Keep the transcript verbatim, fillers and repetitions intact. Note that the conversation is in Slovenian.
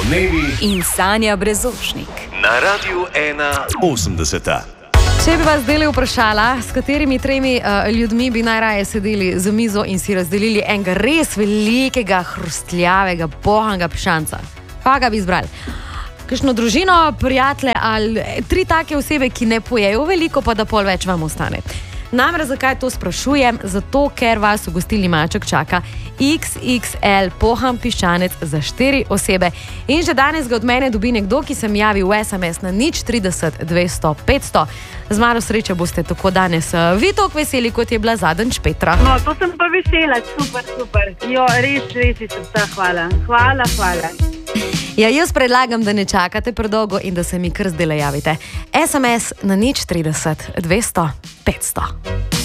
dnevi in Sanja Brezovšnik. Na Radiu ena osemdeseta. Če bi vas deli vprašala, s katerimi tremi uh, ljudmi bi najraje sedeli za mizo in si razdelili enega res velikega, hrustljavega, bohanga pišanca, pa ga bi izbrali. Kakšno družino, prijatelje ali tri take osebe, ki ne pojejo veliko, pa da pol več vam ostane. Namreč zakaj to sprašujem? Zato, ker vas v gostilni Maček čaka iks iks el poham piščanec za štiri osebe. In že danes ga od mene dobi nekdo, ki sem javil v es em es na nič trideset dvesto petsto. Z malo sreče boste tako danes vi toliko veseli, kot je bila zadnjič Petra. No, to sem pa vesela, super, super. Jo, res, res iz srca hvala. Hvala, hvala. Ja, jaz predlagam, da ne čakate predolgo in da se mi kar zdaj javite. es em es na nič trideset dvesto petsto.